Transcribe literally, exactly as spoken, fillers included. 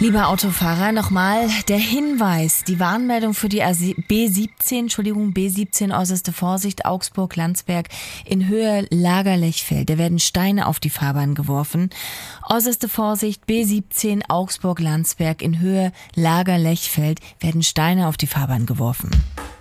Lieber Autofahrer, nochmal der Hinweis, die Warnmeldung für die B siebzehn, Entschuldigung, B siebzehn, äußerste Vorsicht, Augsburg-Landsberg in Höhe Lager-Lechfeld. Da werden Steine auf die Fahrbahn geworfen. Äußerste Vorsicht, B siebzehn, Augsburg-Landsberg in Höhe Lager-Lechfeld werden Steine auf die Fahrbahn geworfen.